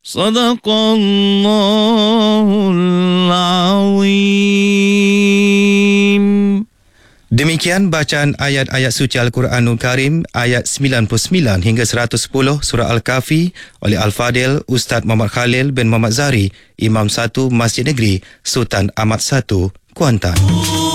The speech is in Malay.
Sadaqallahul Azim. Demikian bacaan ayat-ayat suci Al-Quranul Karim ayat 99 hingga 110 surah Al-Kahfi oleh Al-Fadil Ustaz Muhammad Khalil bin Muhammad Zahri, Imam 1 Masjid Negeri Sultan Ahmad I, Kuantan.